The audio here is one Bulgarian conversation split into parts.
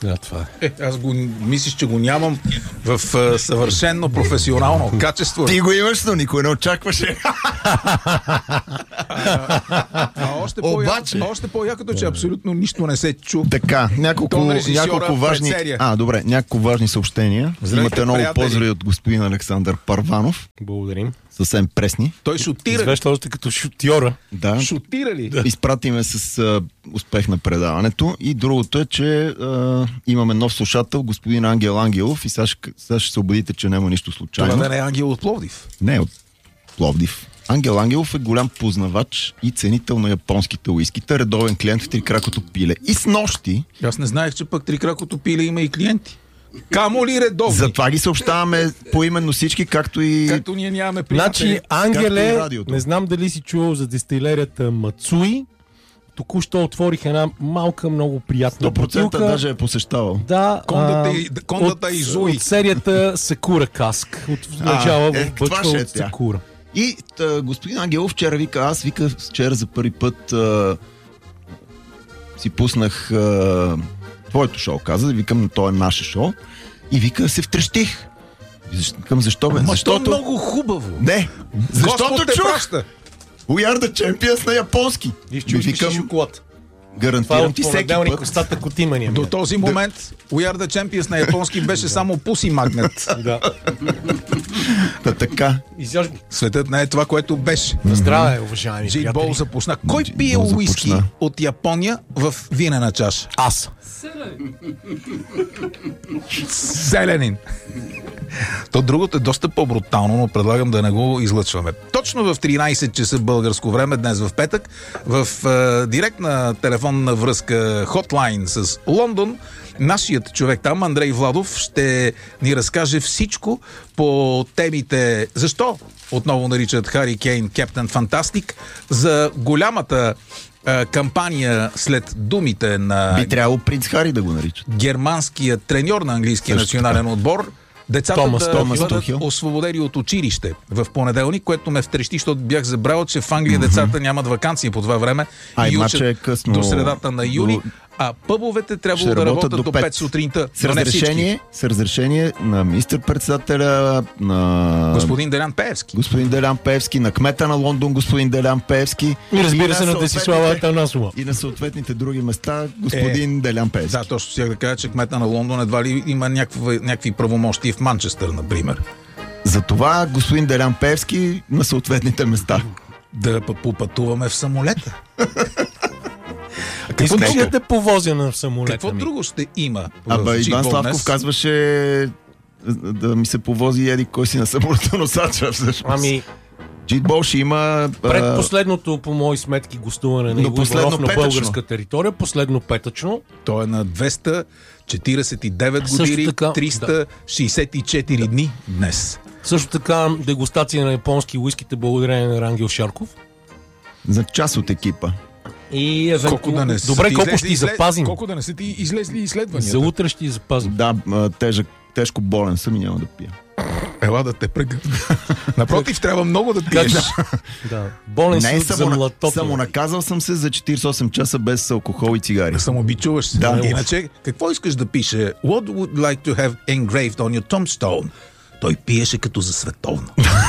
Да, това е. Аз го мислиш, че го нямам в съвършено професионално качество. Ти го имаш, но никой не очакваше. Още по-якото, че абсолютно нищо не се чу. Така, няколко важни... няколко важни съобщения. Имате много поздрави от господин Александър Парванов. Благодарим. Съвсем пресни. Той шутира. Извеща още като шутьора. Да. Шутира ли? Да. Изпратиме с успех на предаването. И другото е, че имаме нов слушател, господин Ангел Ангелов. И сега ще се убедите, че няма нищо случайно. Това не е Ангел от Пловдив. Не, от Пловдив. Ангел Ангелов е голям познавач и ценител на японските уиските, редовен клиент в Трикракото пиле. И снощи... Аз не знаех, че пък Трикракото пиле има и клиенти. Камо ли редовни? Затова ги съобщаваме поименно всички, както и... Както ние нямаме приятели. Значи, Ангеле, не знам дали си чувал за дестилерията Мацуи. Току-що отворих една малка, много приятна 100% бутилка. даже е посещавал. Да, кондата Изуи. От серията Сакура Каск. От начала в бъчва от Сакура. И господин Ангелов вчера вика, вчера за първи път си пуснах твоето шоу, каза, викам, то е наше шоу. И вика, се втрещих. Викам, защо бе? Защото много хубаво. Не, защото чух. We are the champions на японски. И вчушки шоколад. Гарантирам ти всеки път. Остатък от имания. До този момент We are the champions на японски беше само пуси магнет. Да. Така. Светът не е това, което беше. Здраве, уважаеми приятели. Бол започна. Кой пие уиски от Япония в винена чаша? Аз. Селянин. То другото е доста по-брутално, но предлагам да не го излъчваме. Точно в 13 часа българско време, днес в петък, в директна телефонна връзка хотлайн с Лондон, нашият човек там, Андрей Владов, ще ни разкаже всичко по темите защо отново наричат Хари Кейн Кептен Фантастик, за голямата кампания след думите на... Би трябвало принц Хари да го наричат. Германският треньор на английския национален отбор. Децата да бъдат освободени от училище в понеделник, което ме втрещи, защото бях забрал, че в Англия децата нямат ваканции по това време и учат до средата на юли. А пъбовете трябвало да работят до 5 сутринта. С разрешение на министър-председателя, на господин Делян Пеевски. Господин Делян Пеевски, на кмета на Лондон, господин Делян Пеевски. И разбира се на Десислава Атанасова. И на съответните други места, господин Делян Пеевски. Да, точно сега да кажа, че кмета на Лондон едва ли има някакви правомощи в Манчестър, например. Затова господин Делян Пеевски на съответните места. Да попътуваме в самолета. Какво ще те повозя на самолета? Какво друго ще има? Иван Славков казваше да ми се повози еди кой си на самолетоносача всъщност. Джитбол ще има... Предпоследното, по мои сметки, гостуване на Иво Иванов на българска територия, последно петъчно. Той е на 249 години, 364 дни днес. Също така дегустация на японски уиските благодарение на Рангел Шарков. За част от екипа. И добре, колко ще ти запазим? Колко да не са ти излезли изследвания? За утре ще ти запазим. Да, тежко болен съм и няма да пия. Ела да те пръгна. Напротив, трябва много да пиеш. Да. Болен съм за млатото. Самонаказал съм се за 48 часа без алкохол и цигари. Самообичуваш се. Да. Иначе, какво искаш да пише? What would like to have engraved on your tombstone? Той пиеше като за световно.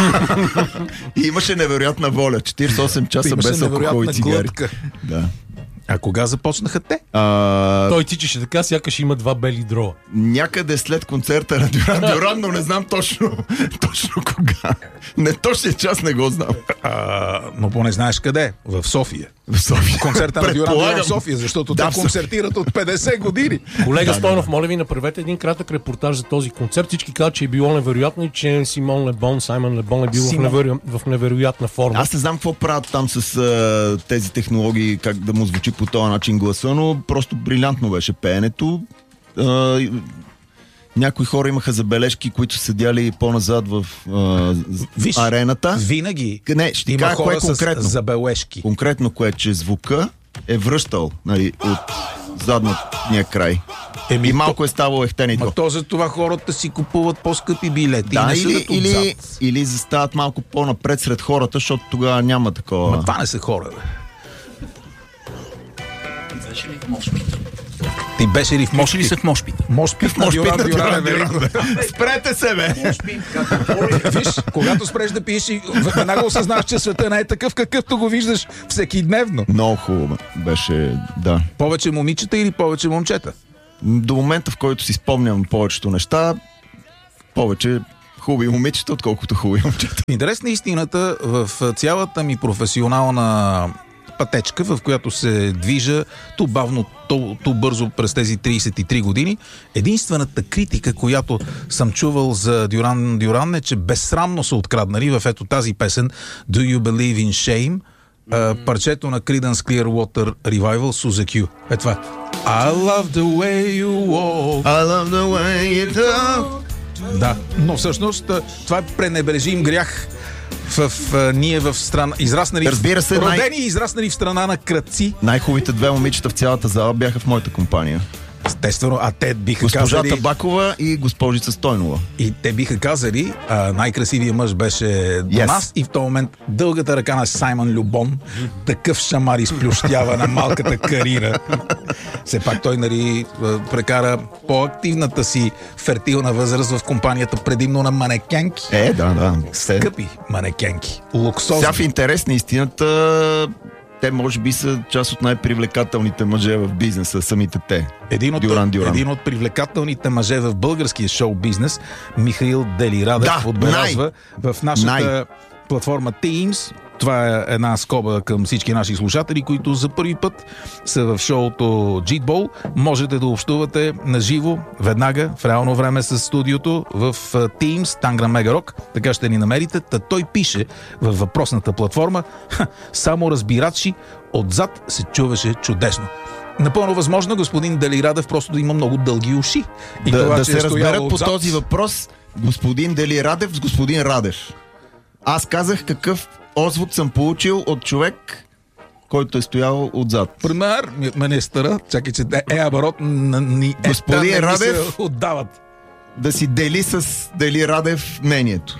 И имаше невероятна воля. 48 часа без алкохол и цигари. Да. А кога започнаха те? Той тичаше така, сякаш има два бели дрова. Някъде след концерта на Дюран, но не знам точно кога. Не точния час не го знам. Но поне знаеш къде? В София. В София. Концерта на Дюран в София, защото те концертират от 50 години. Колега Стойнов, моля ви, направете един кратък репортаж за този концерт. Всички казват, че е било невероятно и че Саймон Лебон е бил в невероятна форма. Аз не знам какво правят там с тези технологии, как да му звучи по този начин гласа, но просто брилянтно беше пеенето. Някои хора имаха забележки, които седяли по-назад в арената. Винаги има хора с забележки. Конкретно кое, че звука е връщал от задния край. И малко е ставало ехтенито. То за това хората си купуват по-скъпи билети. Да, или застават малко по-напред сред хората, защото тогава няма такова. Това не са хора, бе. Мошпите. Ти беше ли в Моши ли се в Мошпите? Мошпит на Дюран. Спрете се, бе! Виж, когато спреш да пиеш и веднага осъзнаваш, че света не е такъв, какъвто го виждаш всекидневно. Много хубаво беше, да. Повече момичета или повече момчета? До момента, в който си спомням повечето неща, повече хубави момичета, отколкото хубави момчета. Интерес на истината, в цялата ми професионална пътечка, в която се движа то бавно, то бързо през тези 33 години, единствената критика, която съм чувал за Дюран е, че безсрамно са откраднали в ето тази песен Do You Believe in Shame, парчето на Creedence Clearwater Revival Suzy Q. Е това. I love the way you walk. I love the way you talk. Да, но всъщност това е пренебрежим грях ние в страна, израснали, разбира се, родени и израснали в страна на крадци. Най-хубавите две момичета в цялата зала бяха в моята компания. Естествено, а те биха Госпожа казали... Табакова и госпожица Стойнова. И те биха казали, най-красивият мъж беше до нас и в този момент дългата ръка на Саймън Любон, такъв шамар изплющява на малката Карина. Все пак той, нали, прекара по-активната си фертилна възраст в компанията предимно на манекенки. Да. Скъпи манекенки. Луксозни. Сега в интерес на истината, те може би са част от най-привлекателните мъже в бизнеса, самите те. Един от привлекателните мъже в българския шоу-бизнес, Михаил Делирадев, отбелязва в нашата платформа Teams. Това е една скоба към всички наши слушатели, които за първи път са в шоуто Джитбол. Можете да общувате наживо, веднага, в реално време с студиото в Teams, Тангра Мегарок. Така ще ни намерите. Той пише във въпросната платформа: само разбирачи, отзад се чуваше чудесно. Напълно възможно господин Делирадев просто да има много дълги уши. И да се разберат по този въпрос господин Делирадев с господин Радев. Аз казах какъв отзвук съм получил от човек, който е стоял отзад. Премьер министъра, чакай, че оборот ни господин Радев отдават. Да си дели с Дели Радев мнението.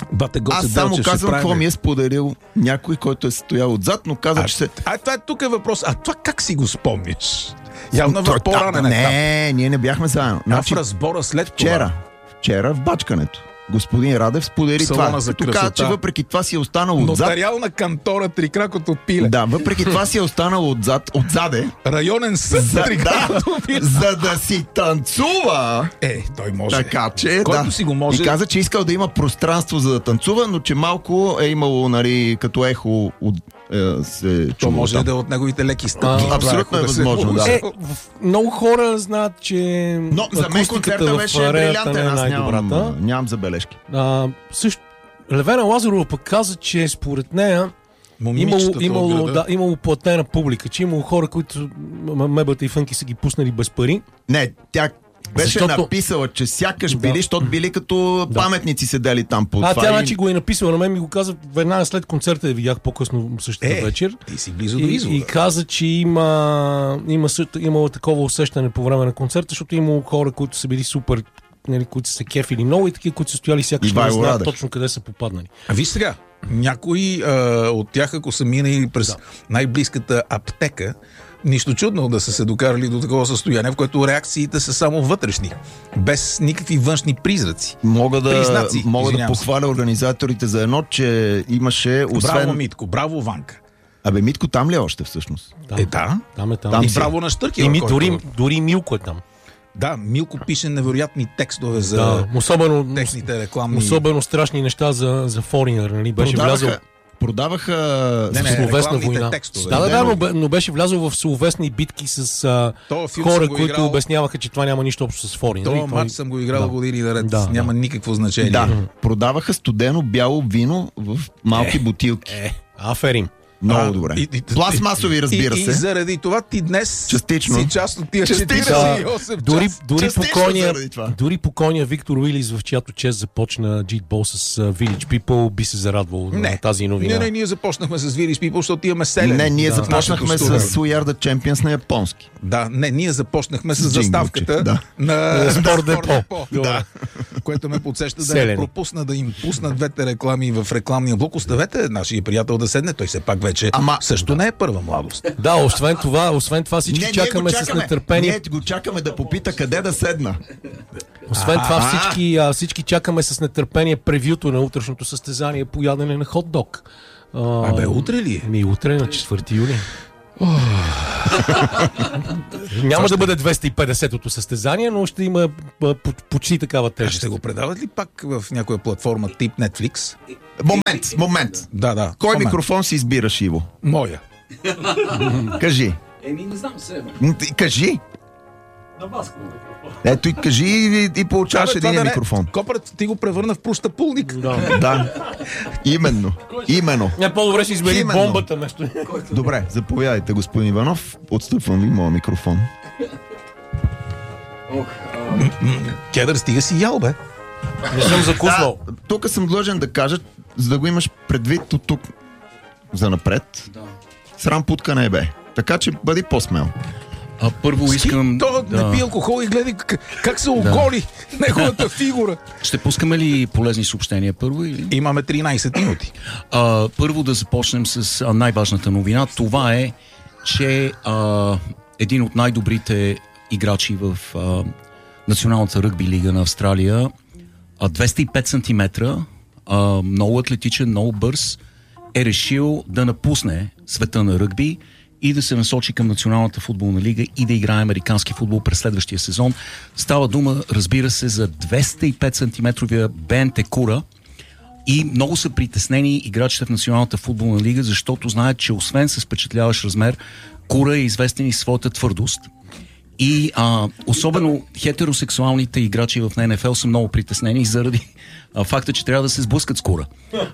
Аз само казвам какво ми е споделил някой, който е стоял отзад, но каза, че се... това е тук е въпрос. А това как си го спомниш? Явно в по-ранен етап. Ние не бяхме заедно. В разбора след това. Вчера в бачкането. Господин Радев сподели това. Като каза, че въпреки това си е останал отзад. Нотариална кантора Трикракото пиле. Да, въпреки това си е останал отзаде. Районен съд Трикракото пиле. За да си танцува. Той може. Така че, който си го може. И каза, че искал да има пространство за да танцува, но че малко е имало, нали, като ехо се чува. То може да е от неговите леки стъпки. Абсолютно е възможно, да. Много хора знаят, че но за мен концерта беше брилянтен, аз нямам забележки. Също Левена Лазарова пък каза, че според нея имало платена публика, че имало хора, които мебата и фънки са ги пуснали без пари. Не, тя беше написала, че сякаш били, защото били като паметници седели там по това. Тя значи го е написала, на мен ми го каза веднага след концерта, я видях по-късно същата вечер. Ти си близо до извода. И каза, че имало такова усещане по време на концерта, защото имало хора, които са били супер, които са кефили много и такива, които са стояли сякаш не знаят точно къде са попаднали. Виж сега, някои от тях, ако са минали през най-близката аптека, нищо чудно да са се докарали до такова състояние, в което реакциите са само вътрешни, без никакви външни признаци. Мога да похваля организаторите за едно, че имаше Браво Митко, браво Ванка. Митко там ли е още всъщност? Там е там. И браво на Штъркия. Дори Милко е там. Да, Милко пише невероятни текстове за техните рекламни... Особено страшни неща за Foreigner, нали? Беше влязъл... Продаваха словесна война. Текстове. Но беше влязъл в словесни битки с хора, които обясняваха, че това няма нищо общо с Foreigner. Това матч съм го играл години наред. Няма никакво значение. Да, продаваха студено бяло вино в малки бутилки. Аферим. Много добре. Пластмасови, разбира се. И заради това ти днес частично си част от тия 48 часа. Дори покойния Виктор Уилис, в чиято чест започна Джитбол с Village People, би се зарадвал на тази новина. Не, ние започнахме с Village People, защото имаме селен. Не, ние започнахме с We Are the Champions на японски. Да, ние започнахме с заставката на Спорт Депо. Което ме подсеща да не пропусна да им пусна двете реклами в рекламния блок. Оставете нашия приятел да седне, той все пак вече вече също не е първа младост. Да, освен това всички чакаме с нетърпение. Ние го чакаме да попита къде да седна. Освен това всички чакаме с нетърпение превюто на утрешното състезание по ядене на хот-дог. Утре ли? Утре на 4 юли. Няма да бъде 250-тото състезание, но ще има почти такава тежест. Ще го предават ли пак в някоя платформа тип Netflix? Момент. Да. Кой микрофон си избираш, Иво? Моя. Кажи. Не знам себе. Кажи. На вас микрофон. Ето и кажи и получаваш един микрофон. Копърът ти го превърна в прощапулник. Да. Именно. По-добре си избери бомбата место. Добре, заповядайте, господин Иванов. Отстъпвам ви моя микрофон. Кедър, стига си ял, бе. Не съм закуснал. Тук съм длъжен да кажа, за да го имаш предвид от тук за напред. Срам путка не е, бе. Така че бъди по-смел. Първо искам... Не пи алкохол и гледай как се оголи неговата фигура. Ще пускаме ли полезни съобщения първо? Или? Имаме 13 минути. Първо да започнем с най-важната новина. Това е, че един от най-добрите играчи в Националната ръгби лига на Австралия, 205 см, много атлетичен, много бърз, е решил да напусне света на ръгби и да се насочи към Националната футболна лига и да играе американски футбол през следващия сезон. Става дума, разбира се, за 205 сантиметровия Бен Текура, и много са притеснени играчите в Националната футболна лига, защото знаят, че освен с впечатляващ размер, Кура е известен и своята твърдост. И особено хетеросексуалните играчи в НФЛ са много притеснени заради факта, че трябва да се сблъскат с Кура.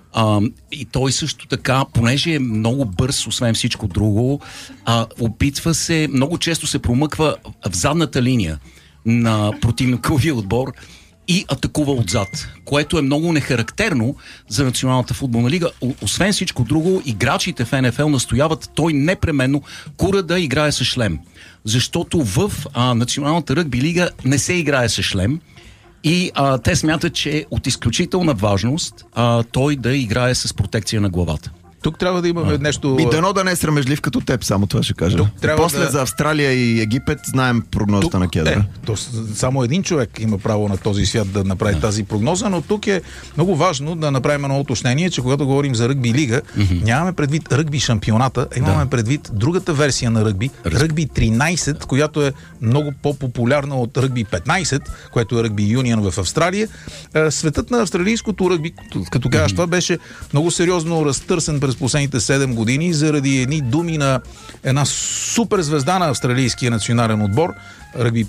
И той също така, понеже е много бърз, освен всичко друго, опитва се, много често се промъква в задната линия на противниковия отбор и атакува отзад, което е много нехарактерно за Националната футболна лига. Освен всичко друго, играчите в НФЛ настояват той непременно Кура да играе с шлем. Защото в Националната ръгби лига не се играе с шлем и те смятат, че е от изключителна важност той да играе с протекция на главата. Тук трябва да имаме нещо... И дано да не е срамежлив като теб, само това ще кажа. После за Австралия и Египет знаем прогнозата на Кедъра. Само един човек има право на този свят да направи тази прогноза, но тук е много важно да направим едно уточнение, че когато говорим за ръгби лига, нямаме предвид ръгби шампионата, имаме предвид другата версия на ръгби, ръгби 13, която е много по-популярна от ръгби 15, което е ръгби юнион в Австралия. Светът на австралийското ръгби, като кажеш, това беше много сериозно разтърсен през последните 7 години заради едни думи на една суперзвезда на австралийския национален отбор, ръгби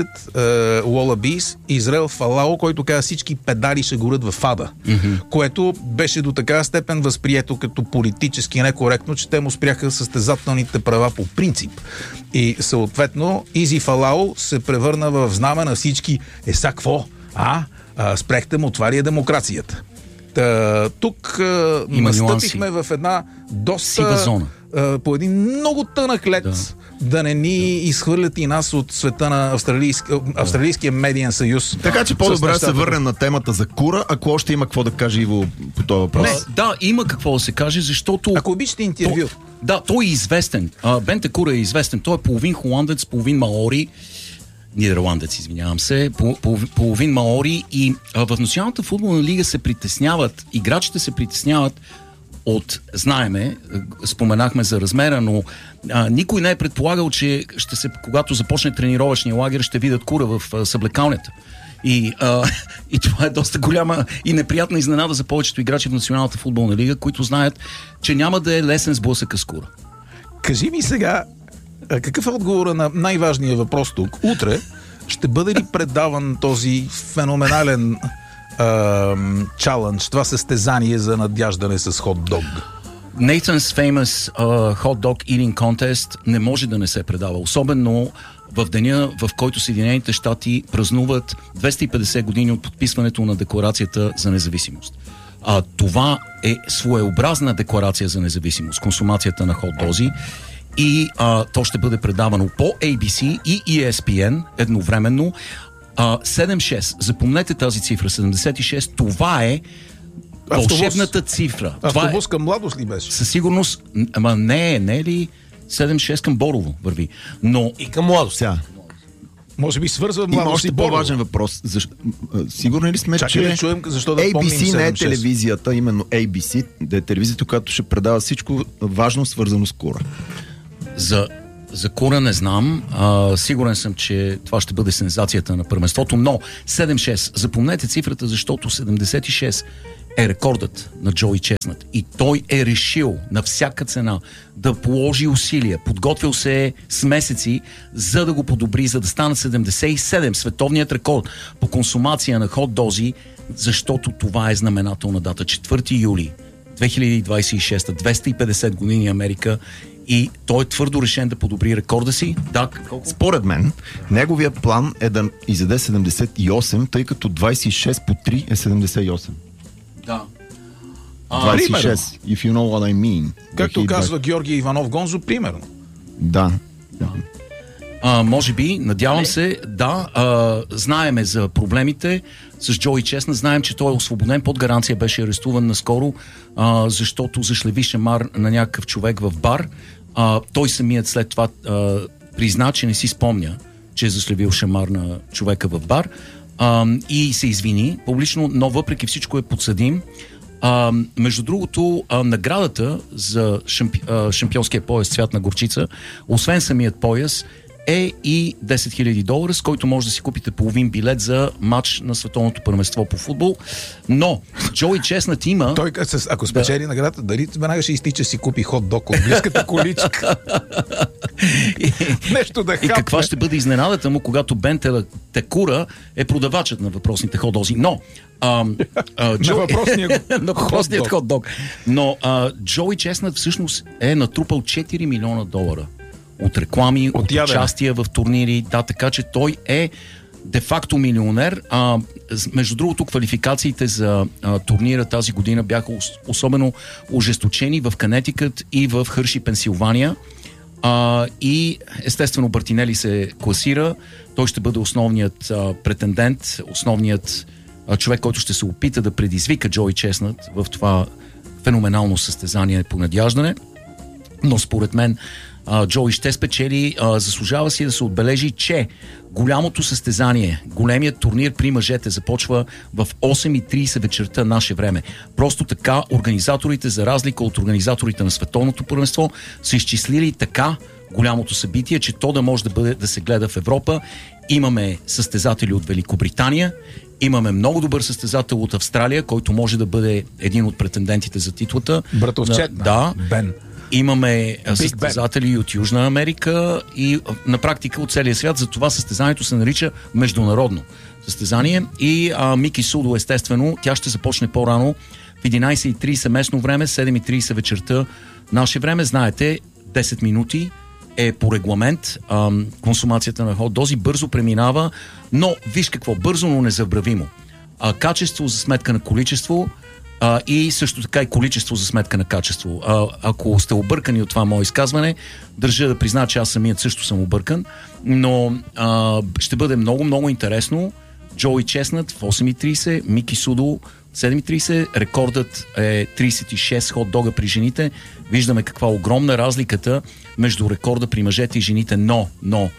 15, Уолабис, Израел Фалао, който каза всички педали ще горят в ада, което беше до такава степен възприето като политически некоректно, че те му спряха състезателните права по принцип. И съответно Изи Фалао се превърна в знаме на всички какво? Спрехте му, това ли е демокрацията? Тук настъпихме в една доста зона. По един много тънък лед да не ни изхвърлят и нас от света на Австралийския медиен съюз. Така че по-добре да се върнем на темата за Кура, ако още има какво да каже Иво по този въпрос. Да, има какво да се каже, защото... Ако обичате интервю. Той е известен. Бен Текура е известен. Той е половин холандец, половин маори. Нидерландец, извинявам се, половин маори, и в Националната футболна лига се притесняват, играчите се притесняват от, знаеме, споменахме за размера, но никой не е предполагал, че когато започне тренировъчния лагер, ще видят Кура в съблекалнята. И това е доста голяма и неприятна изненада за повечето играчи в Националната футболна лига, които знаят, че няма да е лесен сблъсък с Кура. Кажи ми сега, какъв е отговора на най-важния въпрос тук? Утре ще бъде ли предаван този феноменален чалендж, това състезание за надяждане с хот-дог? Nathan's Famous Hot Dog Eating Contest не може да не се предава, особено в деня, в който Съединените щати празнуват 250 години от подписването на Декларацията за независимост. Това е своеобразна декларация за независимост, консумацията на хот-дози. И то ще бъде предавано по ABC и ESPN едновременно. 76, запомнете тази цифра, 76, това е вълшебната цифра. Автобус към Младост ли беше? Със сигурност, ама не е ли 7-6 към Борово върви. Но и към Младост. Сега. Може би свързва Младост. Има още по-важен въпрос. Сигурни ли сме, че чуем, защо да ABC не е телевизията, именно ABC, да е телевизията, която ще предава всичко важно свързано с кура? За кура не знам. Сигурен съм, че това ще бъде сензацията на първенството, но 7-6. Запомнете цифрата, защото 76 е рекордът на Джои Чеснат. И той е решил на всяка цена да положи усилия. Подготвил се е с месеци, за да го подобри, за да стане 77 световният рекорд по консумация на хот-дози, защото това е знаменателна дата. 4 юли 2026, 250 години Америка, и той е твърдо решен да подобри рекорда си. Да, според мен, неговия план е да изяде 78, тъй като 26 по 3 е 78. Да. 26, if you know what I mean. Както казва Георги Иванов Гонзо, примерно. Да. Може би, надявам се, да. Знаеме за проблемите с Джои Чеснат. Знаем, че той е освободен под гаранция, беше арестуван наскоро, защото зашлеви шамар на някакъв човек в бар. Той самият след това призна, че не си спомня, че е зашлевил шамар на човека в бар, и се извини публично, но въпреки всичко е подсъдим. Между другото, наградата за шампионския пояс цвят на горчица, освен самият пояс, е и $10,000, с който може да си купите половин билет за матч на световното първенство по футбол. Но Джои Чеснат има... Той, ако спечели наградата, дали веднага ще изтича си купи хот-дог от близката количка? Нещо да хапне. И каква ще бъде изненадата му, когато Бен Текура е продавачът на въпросните хот-дози. Но... на въпросният хот-дог. Но Джои Чеснат всъщност е натрупал $4 милиона от реклами, от участия в турнири. Да, така че той е де-факто милионер. Между другото, квалификациите за турнира тази година бяха особено ожесточени в Канетикът и в Хърши, Пенсилвания. И естествено Бартинели се класира. Той ще бъде основният претендент, основният човек, който ще се опита да предизвика Джои Чеснат в това феноменално състезание по надяждане. Но според мен Джои ще спечели. Заслужава си да се отбележи, че голямото състезание, големият турнир при мъжете започва в 8:30 вечерта наше време. Просто така организаторите, за разлика от организаторите на световното първенство, са изчислили така голямото събитие, че то да може да се гледа в Европа. Имаме състезатели от Великобритания, имаме много добър състезател от Австралия, който може да бъде един от претендентите за титлата. Братовчет на Бен. Имаме състезатели от Южна Америка и на практика от целия свят. Затова състезанието се нарича международно състезание. И Мики Судо, естествено, тя ще започне по-рано в 11:30 местно време, 7:30 вечерта наше време. Знаете, 10 минути е по регламент консумацията на хот-дози. Бързо преминава, но виж какво, бързо, но незабравимо. Качество за сметка на количество, и също така и количество за сметка на качество. Ако сте объркани от това мое изказване, държа да призна, че аз самият също съм объркан, но ще бъде много, много интересно. Джои Чеснат в 8:30, Мики Судо 7:30, рекордът е 36 хот-дога при жените. Виждаме каква огромна разликата между рекорда при мъжете и жените, но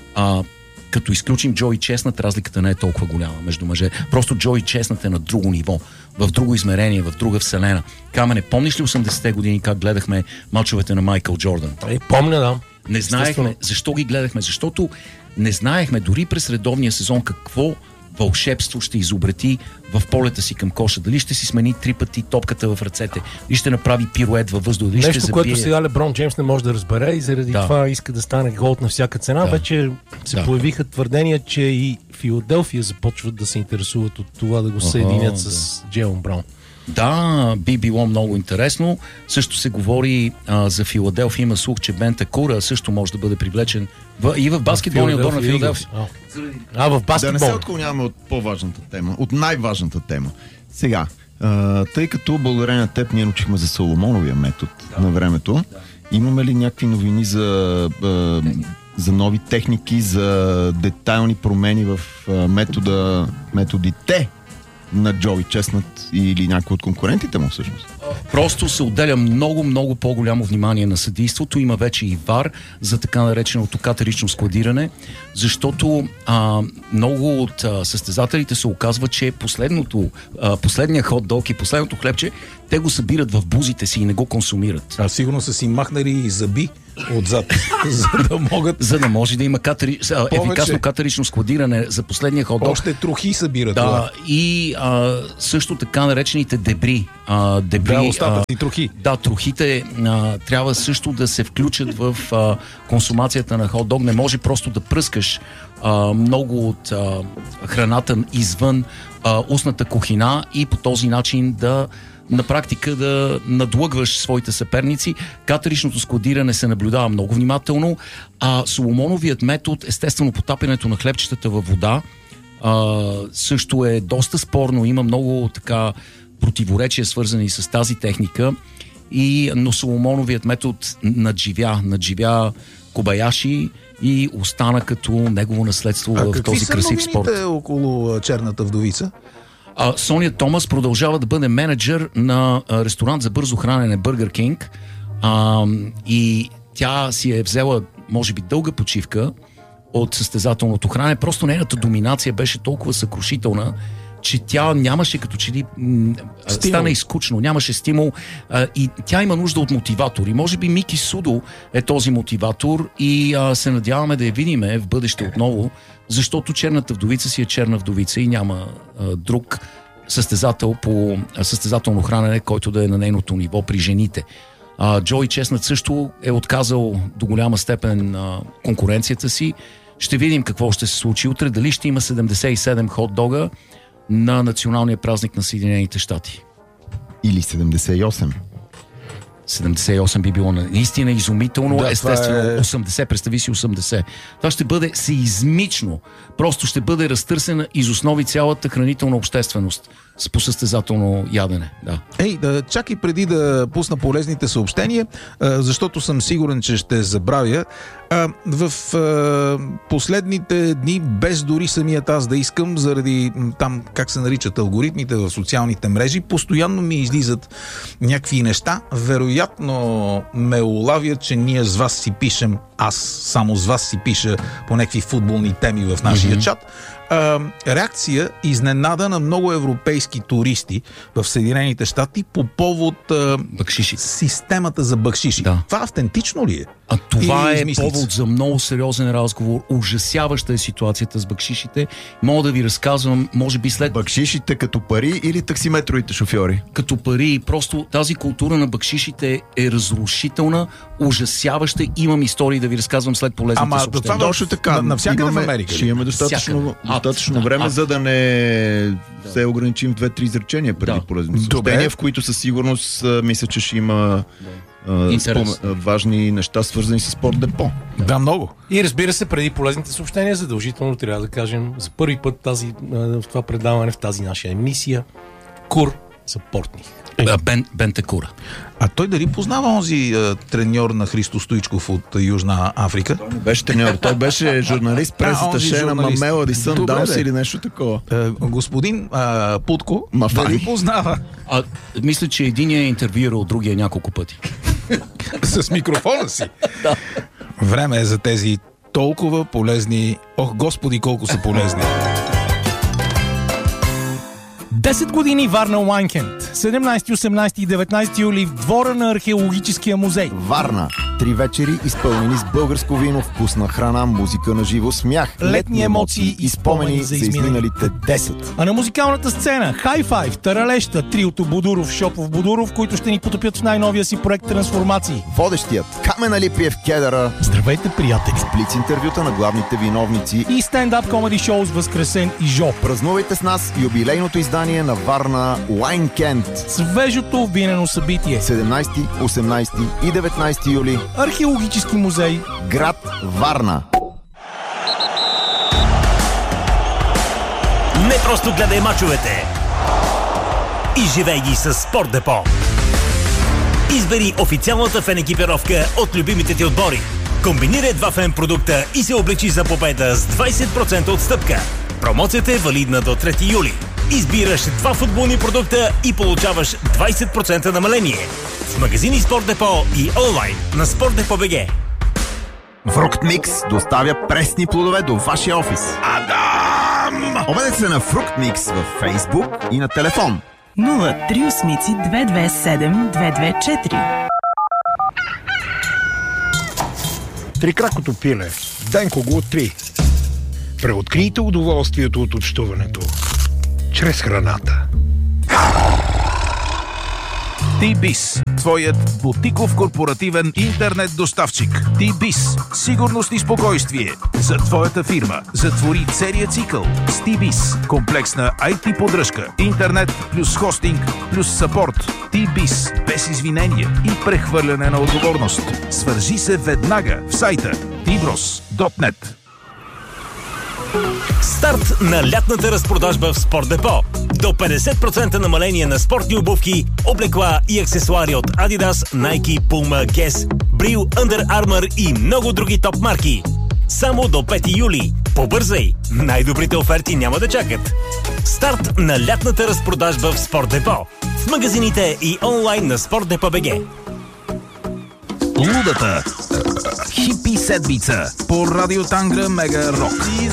като изключим Джои Чеснат, разликата не е толкова голяма между мъже. Просто Джои Чеснат е на друго ниво, в друго измерение, в друга вселена. Камене, помниш ли 80-те години как гледахме мачовете на Майкъл Джордан? Помня, да. Не знаехме. Защо ги гледахме? Защото не знаехме дори през редовния сезон какво вълшебство ще изобрети в полета си към коша. Дали ще си смени 3 пъти топката в ръцете, дали ще направи пирует във въздух, дали нещо, ще забие... което сега Леброн Джеймс не може да разбере и заради това иска да стане голд на всяка цена. Вече се появиха твърдения, че и Филаделфия започват да се интересуват от това да го съединят с Джейлън Браун. Да, би било много интересно. Също се говори за Филаделфия. Има слух, че Бен Текура също може да бъде привлечен и в баскетболния отбор на Филаделфия. В баскетбол. Да не се отклоняваме от по-важната тема, от най-важната тема. Сега, тъй като благодарение на теб ние научихме за Соломоновия метод на времето, имаме ли някакви новини за нови техники, за детайлни промени в методите на Джои Честнат или някой от конкурентите му всъщност? Просто се отделя много по-голямо внимание на съдийството. Има вече и ВАР за така нареченото катерично складиране, защото много от състезателите се оказва, че последния хот-дог и последното хлебче, те го събират в бузите си и не го консумират. Сигурно са си махнали и зъби отзад, за да може да има ефикасно катерично складиране за последния хот-дог. Още трохи събират. Да, и също така наречените дебри. Остатъци трохи. Да, трохите трябва също да се включат в консумацията на хот-дог. Не може просто да пръскаш много от храната извън устната кухина и по този начин на практика да надлъгваш своите съперници. Катеричното складиране се наблюдава много внимателно, а соломоновият метод, естествено потапянето на хлебчетата във вода, също е доста спорно. Има много така противоречия, свързани с тази техника, но соломоновият метод надживя Кобаяши и остана като негово наследство в този красив спорт. Какви са новините около Черната вдовица? Соня Томас продължава да бъде менеджер на ресторант за бързо хранене Burger King и тя си е взела, може би, дълга почивка от състезателното хранене. Просто нейната доминация беше толкова съкрушителна, че тя нямаше като че ли стана изкучно, нямаше стимул и тя има нужда от мотиватор. И може би Мики Судо е този мотиватор и се надяваме да я видиме в бъдеще отново, защото Черната вдовица си е черна вдовица и няма друг състезател по състезателно хранене, който да е на нейното ниво при жените. Джои Честнат също е отказал до голяма степен конкуренцията си. Ще видим какво ще се случи утре. Дали ще има 77 хот-дога на националния празник на Съединените щати. Или 78. 78 би било наистина изумително. Да, естествено, 80, представи си 80. Това ще бъде сеизмично. Просто ще бъде разтърсена из основи цялата хранителна общественост по състезателно ядене. Да. Чакай преди да пусна полезните съобщения, защото съм сигурен, че ще забравя. В последните дни, без дори самият аз да искам, заради там, как се наричат алгоритмите в социалните мрежи, постоянно ми излизат някакви неща. Вероятно ме улавят, че ние с вас си пишем, аз само с вас си пиша по някакви футболни теми в нашия чат. Реакция изненада на много европейски туристи в Съединените щати по повод системата за бакшиши. Да. Това автентично ли е? Това е повод за много сериозен разговор. Ужасяваща е ситуацията с бакшишите. Мога да ви разказвам, може би след... Бакшишите като пари или таксиметровите шофьори? Като пари. Просто тази култура на бакшишите е разрушителна, ужасяваща. Имам истории да ви разказвам след полезните съобщения. Точно така. Навсякъде в Америка. Ще имаме достатъчно време, за да не се ограничим в 2-3 изречения преди полезните съобщения, в които със сигурност мисля, че ще има важни неща, свързани с Спорт Депо. Да, много. И разбира се, преди полезните съобщения, задължително трябва да кажем за първи път в това предаване, в тази наша емисия, Кур за Портних. Бентекура. А той дали познава онзи треньор на Христо Стоичков от Южна Африка? Той не беше треньор, той беше журналист, пресата на Мамела Рисан Даунс или нещо такова. Господин Путко, дали познава? Мисля, че единия е интервюирал другия няколко пъти. С микрофона си? Да. Време е за тези толкова полезни... Ох, господи, колко са полезни! 10 години Варна Уайнкенд. 17, 18 и 19 юли в двора на Археологическия музей. Варна. 3 вечери, изпълнени с българско вино, вкусна храна, музика на живо, смях, летни емоции и спомени за изминалите 10. А на музикалната сцена High Five, Таралеща, триото Бодуров, Шопов Бодуров, които ще ни потопят в най-новия си проект Трансформации. Водещият Камен Алипиев Кедъра. Здравейте, приятели! С блиц интервюта на главните виновници и стендап комеди шоу с Възкресен и Жо. Празнувайте с нас юбилейното издание на Варна Уайнкенд. Свежото винено събитие. 17, 18 и 19 юли. Археологически музей. Град Варна. Не просто гледай мачовете. Изживей ги с Спорт Депо. Избери официалната фен екипировка от любимите ти отбори. Комбинирай 2 фен продукта и се облечи за победа с 20% отстъпка. Промоцията е валидна до 3 юли. Избираш 2 футболни продукта и получаваш 20% намаление. В магазини Спорт Депо и онлайн на Спортдепо.бг. Фруктмикс доставя пресни плодове до вашия офис. Адам! Обадете се на Фруктмикс във Фейсбук и на телефон 038-227-224. Трикракото пиле. Денко го откри. Преоткрийте удоволствието от общуването чрез храната. T-Biz, твоят бутиков корпоративен интернет доставчик. T-Biz, сигурност и спокойствие за твоята фирма. Затвори целият цикъл с T-Biz. Комплексна IT поддръжка, интернет плюс хостинг плюс съпорт. T-Biz, без извинения и прехвърляне на отговорност. Свържи се веднага в сайта tbros.net. Старт на лятната разпродажба в Спорт Депо. До 50% намаление на спортни обувки, облекла и аксесуари от Adidas, Nike, Puma, Guess, Bril, Under Armour и много други топ марки. Само до 5 юли. Побързай! Най-добрите оферти няма да чакат. Старт на лятната разпродажба в Спорт Депо. В магазините и онлайн на Спортдепо.бг. Лудата хипи седмица по Радио Тангра Мега Рок.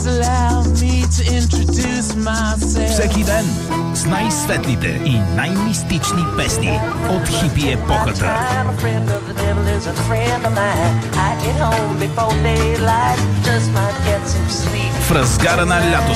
Всеки ден с най-светлите и най-мистични песни от хипи епохата. В разгара на лято